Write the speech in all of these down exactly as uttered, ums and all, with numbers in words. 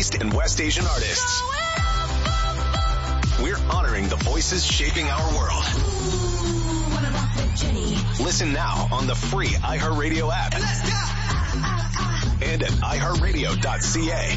East and West Asian artists. We're honoring the voices shaping our world. Listen now on the free iHeartRadio app. And at i heart radio dot c a.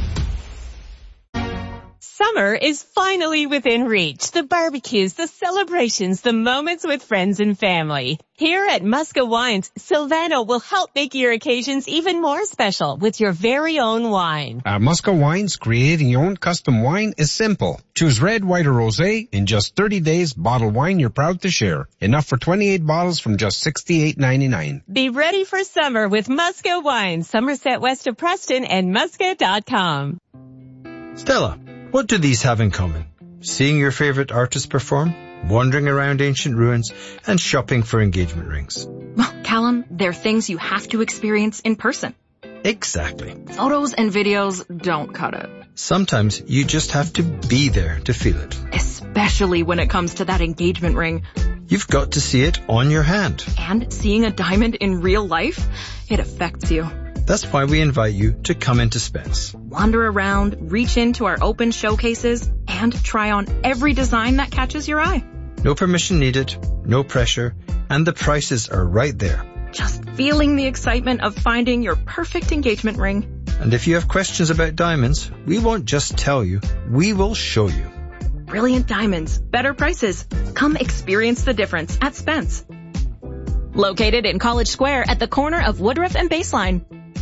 Summer is finally within reach. The barbecues, the celebrations, the moments with friends and family. Here at Musca Wines, Silvano will help make your occasions even more special with your very own wine. At Musca Wines, creating your own custom wine is simple. Choose red, white, or rosé. In just thirty days, bottle wine you're proud to share. Enough for twenty-eight bottles from just sixty-eight ninety-nine. Be ready for summer with Musca Wines, Somerset west of Preston and musca dot com. Stella, what do these have in common? Seeing your favorite artist perform, wandering around ancient ruins, and shopping for engagement rings. Well, Callum, they're things you have to experience in person. Exactly. Photos and videos don't cut it. Sometimes you just have to be there to feel it. Especially when it comes to that engagement ring. You've got to see it on your hand. And seeing a diamond in real life, it affects you. That's why we invite you to come into Spence. Wander around, reach into our open showcases, and try on every design that catches your eye. No permission needed, no pressure, and the prices are right there. Just feeling the excitement of finding your perfect engagement ring. And if you have questions about diamonds, we won't just tell you, we will show you. Brilliant diamonds, better prices. Come experience the difference at Spence. Located in College Square at the corner of Woodruff and Baseline.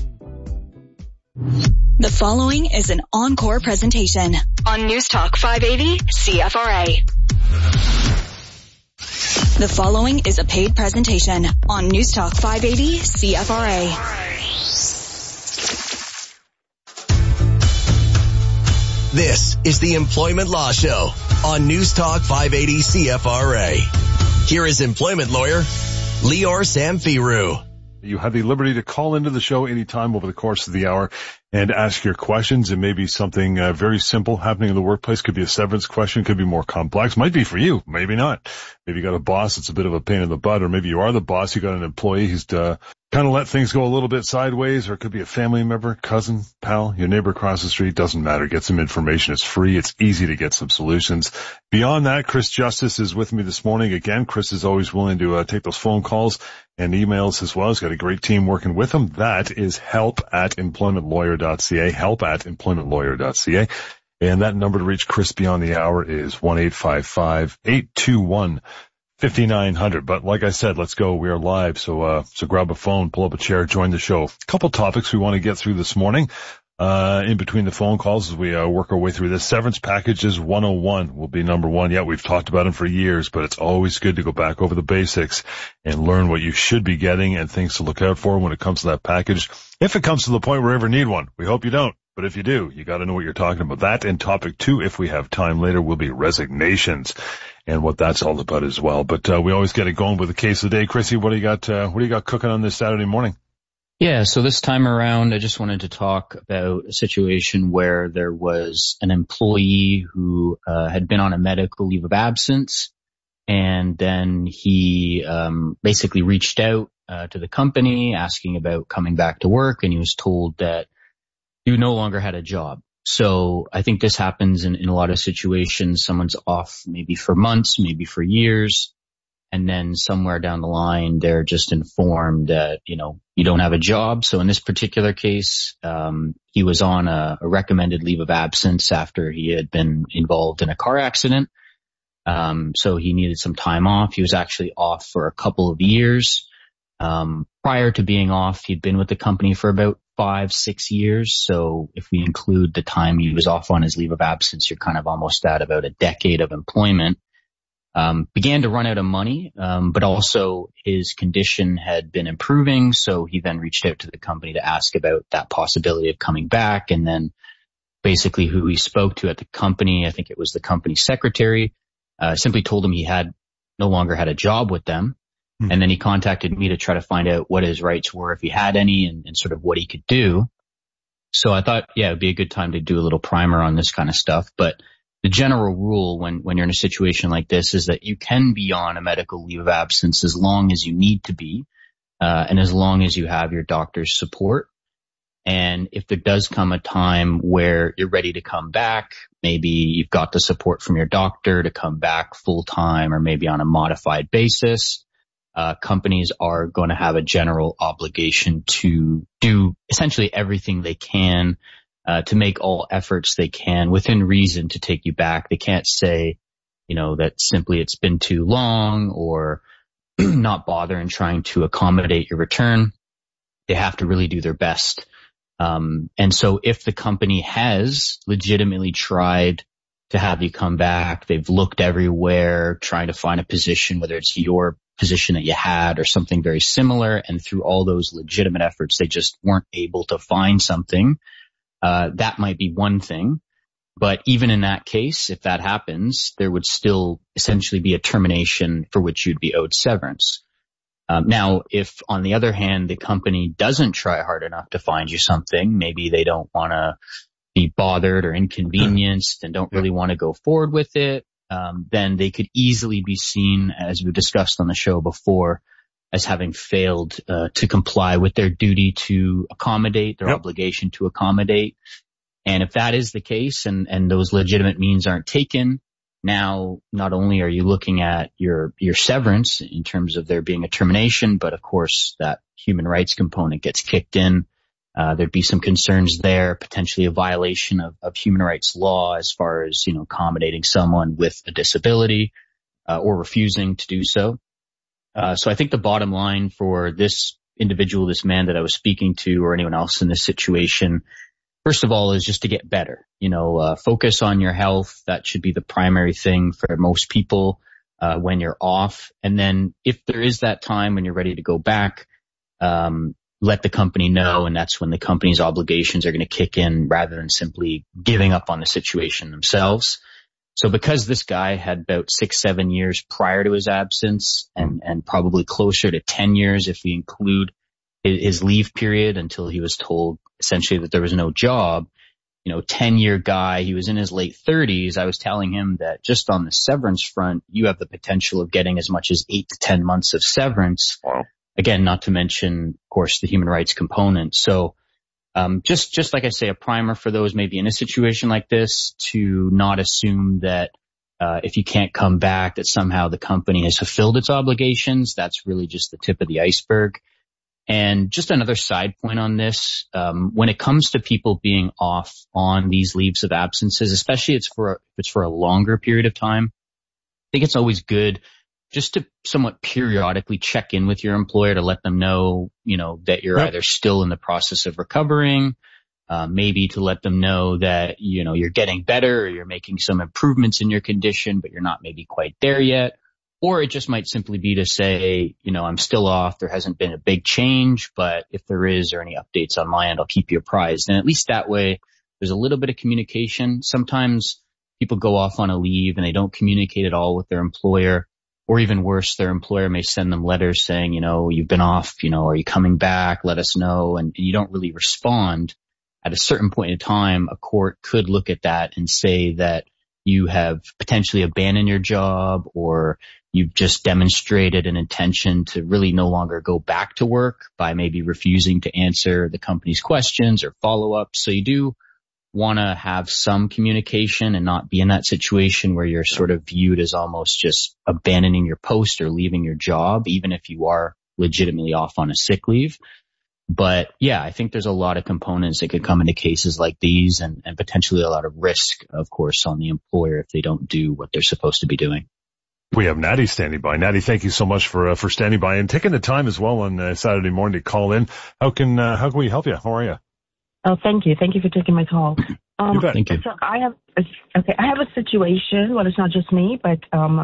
The following is an encore presentation on News Talk five eighty C F R A. The following is a paid presentation on News Talk five eighty C F R A. This is the Employment Law Show on News Talk five eighty C F R A. Here is employment lawyer Lior Samfiru. You have the liberty to call into the show anytime over the course of the hour and ask your questions. It may be something uh, very simple happening in the workplace. Could be a severance question. Could be more complex. Might be for you. Maybe not. Maybe you got a boss that's a bit of a pain in the butt, or maybe you are the boss. You got an employee who's uh, kind of let things go a little bit sideways, or it could be a family member, cousin, pal, your neighbor across the street. Doesn't matter. Get some information. It's free. It's easy to get some solutions. Beyond that, Chris Justice is with me this morning. Again, Chris is always willing to uh, take those phone calls and emails as well. He's got a great team working with him. That is help at employment lawyer dot c a, help at employment lawyer dot c a. And that number to reach Chris beyond the hour is one eight five five, eight two one, five nine zero zero. But like I said, let's go. We are live. So, uh, so grab a phone, pull up a chair, join the show. A couple topics we want to get through this morning. Uh, in between the phone calls as we uh, work our way through this. Severance packages one oh one will be number one. Yeah, we've talked about them for years, but it's always good to go back over the basics and learn what you should be getting and things to look out for when it comes to that package. If it comes to the point where you ever need one, we hope you don't. But if you do, you got to know what you're talking about. That and topic two, if we have time later, will be resignations and what that's all about as well. But uh, we always get it going with the case of the day. Chrissy, what do you got? Uh, what do you got cooking on this Saturday morning? Yeah, so this time around, I just wanted to talk about a situation where there was an employee who uh, had been on a medical leave of absence, and then he um, basically reached out uh, to the company asking about coming back to work, and he was told that he no longer had a job. So I think this happens in, in a lot of situations. Someone's off maybe for months, maybe for years. And then somewhere down the line, they're just informed that, you know, you don't have a job. So in this particular case, um, he was on a, a recommended leave of absence after he had been involved in a car accident. Um, so he needed some time off. He was actually off for a couple of years. Um, prior to being off, he'd been with the company for about five, six years. So if we include the time he was off on his leave of absence, you're kind of almost at about a decade of employment. Um, began to run out of money, um, but also his condition had been improving. So he then reached out to the company to ask about that possibility of coming back. And then basically who he spoke to at the company, I think it was the company secretary, uh, simply told him he had no longer had a job with them. Mm-hmm. And then he contacted me to try to find out what his rights were, if he had any, and, and sort of what he could do. So I thought, yeah, it'd be a good time to do a little primer on this kind of stuff. But the general rule when, when you're in a situation like this is that you can be on a medical leave of absence as long as you need to be, uh, and as long as you have your doctor's support. And if there does come a time where you're ready to come back, maybe you've got the support from your doctor to come back full time or maybe on a modified basis, uh, companies are going to have a general obligation to do essentially everything they can, uh, to make all efforts they can within reason to take you back. They can't say, you know, that simply it's been too long or not bother in trying to accommodate your return. They have to really do their best. Um, and so if the company has legitimately tried to have you come back, they've looked everywhere trying to find a position, whether it's your position that you had or something very similar, and through all those legitimate efforts, they just weren't able to find something, uh, that might be one thing. But even in that case, if that happens, there would still essentially be a termination for which you'd be owed severance. Um, now, if on the other hand, the company doesn't try hard enough to find you something, maybe they don't want to be bothered or inconvenienced and don't really want to go forward with it, um, then they could easily be seen, as we discussed on the show before, as having failed uh, to comply with their duty to accommodate, their yep. obligation to accommodate. And if that is the case and, and those legitimate means aren't taken, now, not only are you looking at your, your severance in terms of there being a termination, but of course that human rights component gets kicked in. Uh, there'd be some concerns there, potentially a violation of, of human rights law as far as, you know, accommodating someone with a disability, uh, or refusing to do so. Uh, so I think the bottom line for this individual, this man that I was speaking to, or anyone else in this situation, first of all, is just to get better. You know, uh, focus on your health. That should be the primary thing for most people, uh, when you're off. And then if there is that time when you're ready to go back, um, let the company know. And that's when the company's obligations are going to kick in rather than simply giving up on the situation themselves. So because this guy had about six, seven years prior to his absence and, and probably closer to ten years if we include his leave period until he was told essentially that there was no job, you know, ten year guy, he was in his late thirties. I was telling him that just on the severance front, you have the potential of getting as much as eight to ten months of severance. Wow. Again, not to mention, of course, the human rights component. So, um, just, just like I say, a primer for those maybe in a situation like this to not assume that, uh, if you can't come back, that somehow the company has fulfilled its obligations. That's really just the tip of the iceberg. And just another side point on this, um, when it comes to people being off on these leaves of absences, especially it's for, if it's for a longer period of time, I think it's always good just to somewhat periodically check in with your employer to let them know, you know, that you're yep. either still in the process of recovering, uh, maybe to let them know that, you know, you're getting better or you're making some improvements in your condition, but you're not maybe quite there yet. Or it just might simply be to say, you know, I'm still off. There hasn't been a big change, but if there is or any updates on my end, I'll keep you apprised. And at least that way, there's a little bit of communication. Sometimes people go off on a leave and they don't communicate at all with their employer, or even worse, their employer may send them letters saying, you know, you've been off, you know, are you coming back? Let us know. And, and you don't really respond. At a certain point in time, a court could look at that and say that you have potentially abandoned your job, or you've just demonstrated an intention to really no longer go back to work by maybe refusing to answer the company's questions or follow-ups. So you do want to have some communication and not be in that situation where you're sort of viewed as almost just abandoning your post or leaving your job, even if you are legitimately off on a sick leave. But yeah, I think there's a lot of components that could come into cases like these, and, and potentially a lot of risk, of course, on the employer if they don't do what they're supposed to be doing. We have Natty standing by. Natty, thank you so much for uh, for standing by and taking the time as well on uh, Saturday morning to call in. How can uh, how can we help you? How are you? Oh, thank you. Thank you for taking my call. Um, you bet. Thank you. So I have a, okay, I have a situation. Well, it's not just me, but um,